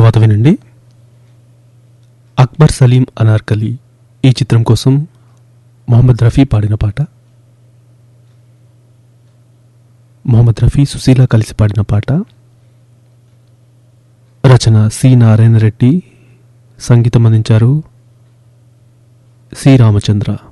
తర్వాత వినండి అక్బర్ సలీం అనార్కలి ఈ చిత్రం కోసం మొహమ్మద్ రఫీ పాడిన పాట. మొహమ్మద్ రఫీ సుశీల కలిసి పాడిన పాట. రచన సి నారాయణ రెడ్డి, సంగీతం అందించారు సి రామచంద్ర.